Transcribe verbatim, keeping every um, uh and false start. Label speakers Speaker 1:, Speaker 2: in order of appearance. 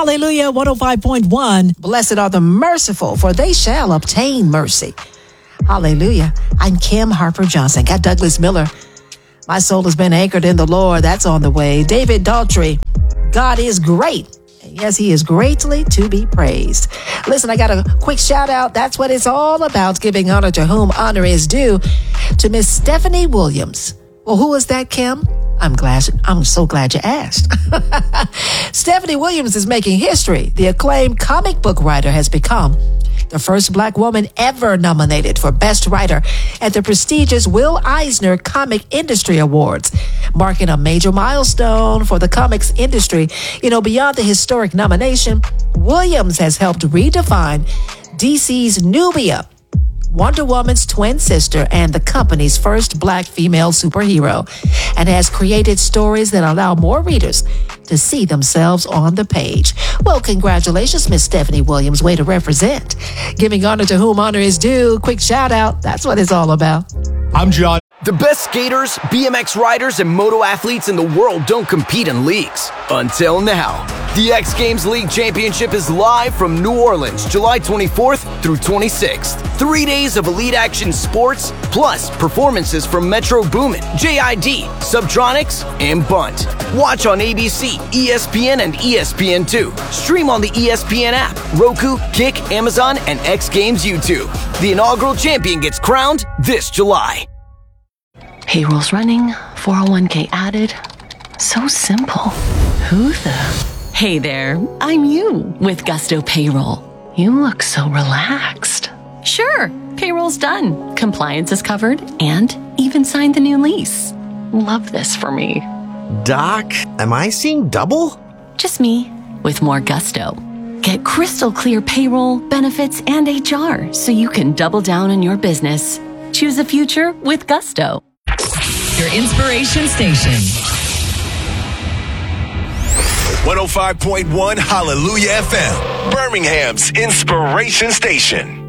Speaker 1: Hallelujah, one oh five point one. Blessed are the merciful, for they shall obtain mercy. Hallelujah. I'm Kim Harper Johnson. Got Douglas Miller. My soul has been anchored in the Lord. That's on the way. David Daltrey. God is great. Yes, he is greatly to be praised. Listen, I got a quick shout out. That's what it's all about, giving honor to whom honor is due, to Miss Stephanie Williams. Well, who is that, Kim? I'm glad. I'm so glad you asked. Stephanie Williams is making history. The acclaimed comic book writer has become the first Black woman ever nominated for Best Writer at the prestigious Will Eisner Comic Industry Awards, marking a major milestone for the comics industry. You know, beyond the historic nomination, Williams has helped redefine D C's Nubia, Wonder Woman's twin sister and the company's first Black female superhero, and has created stories that allow more readers to see themselves on the page. Well, congratulations, Miss Stephanie Williams. Way to represent. Giving honor to whom honor is due. Quick shout out. That's what it's all about.
Speaker 2: I'm John.
Speaker 3: The best skaters, B M X riders, and moto athletes in the world don't compete in leagues. Until now. The X Games League Championship is live from New Orleans, July twenty-fourth through twenty-sixth. Three days of elite action sports, plus performances from Metro Boomin, J I D, Subtronics, and Bunt. Watch on A B C, E S P N, and E S P N two. Stream on the E S P N app, Roku, Kick, Amazon, and X Games YouTube. The inaugural champion gets crowned this July.
Speaker 4: Payroll's running, four oh one k added. So simple. Who the... Hey there, I'm you with Gusto Payroll. You look so relaxed. Sure, payroll's done, compliance is covered, and even signed the new lease. Love this for me.
Speaker 5: Doc, am I seeing double?
Speaker 4: Just me, with more gusto. Get crystal clear payroll, benefits, and H R so you can double down on your business. Choose a future with Gusto.
Speaker 6: Your inspiration station.
Speaker 7: one oh five point one Hallelujah F M, Birmingham's inspiration station.